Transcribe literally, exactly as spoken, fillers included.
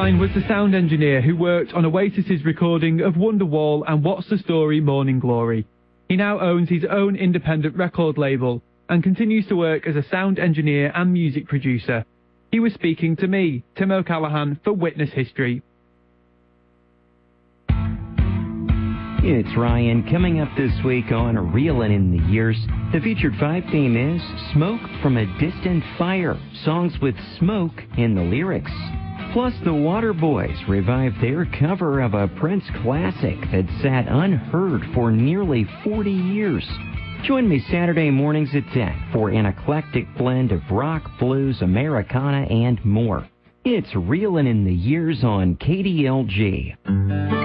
Ryan was the sound engineer who worked on Oasis's recording of Wonderwall and What's the Story Morning Glory. He now owns his own independent record label and continues to work as a sound engineer and music producer. He was speaking to me, Tim O'Callaghan, for Witness History. It's Ryan. Coming up this week on Reelin' in the Years, the featured five theme is Smoke from a Distant Fire, songs with smoke in the lyrics. Plus, the Waterboys revive their cover of a Prince classic that sat unheard for nearly forty years. Join me Saturday mornings at ten for an eclectic blend of rock, blues, Americana, and more. It's Reelin' in the Years on K D L G.